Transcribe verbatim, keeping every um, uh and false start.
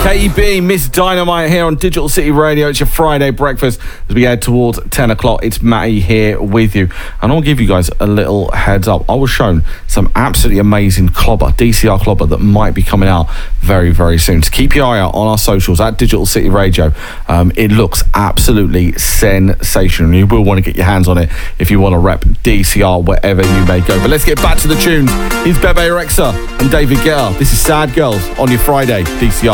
Katie B, Miss Dynamite here on Digital City Radio. It's your Friday breakfast as we head towards ten o'clock. It's Matty here with you. And I'll give you guys a little heads up. I was shown some absolutely amazing clobber, D C R clobber, that might be coming out very, very soon. So keep your eye out on our socials at Digital City Radio. Um, it looks absolutely sensational. You will want to get your hands on it if you want to rep D C R wherever you may go. But let's get back to the tunes. Here's Bebe Rexha and David Guetta. This is Sad Girls on your Friday D C R